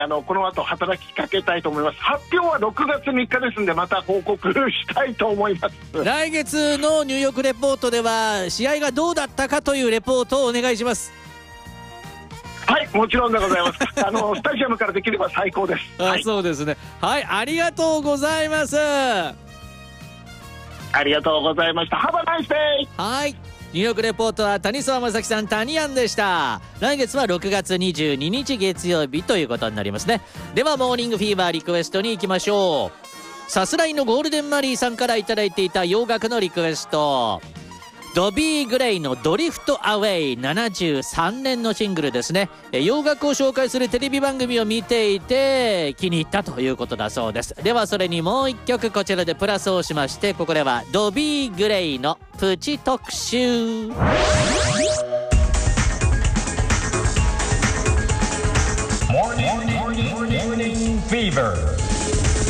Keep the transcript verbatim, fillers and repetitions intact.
あのこの後働きかけたいと思います。発表はろくがつみっかですんで、また報告したいと思います。 来月のニューヨークレポートでは試合がどうだったかというレポートをお願いします。 はい、もちろんでございます。あのスタジアムからできれば最高です。 あ、 はい、 そうですね。はい、ありがとうございます。 ありがとうございました。ハバナイスデー。 はい、ニューヨークレポートは谷沢正樹さん、タニアンでした。来月はろくがつにじゅうににち月曜日ということになりますね。ではモーニングフィーバーリクエストに行きましょう。さすらいのゴールデンマリーさんからいただいていた洋楽のリクエスト、ドビー・グレイのドリフト・アウェイ、ななじゅうさんねんのシングルですね。洋楽を紹介するテレビ番組を見ていて気に入ったということだそうです。ではそれにもう一曲こちらでプラスをしまして、ここではドビー・グレイのプチ特集。 モーニングフィーバー